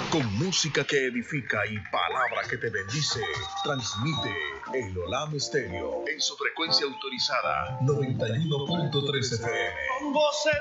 Con música que edifica y palabra que te bendice, transmite el Olam Estéreo en su frecuencia autorizada 91.3 FM.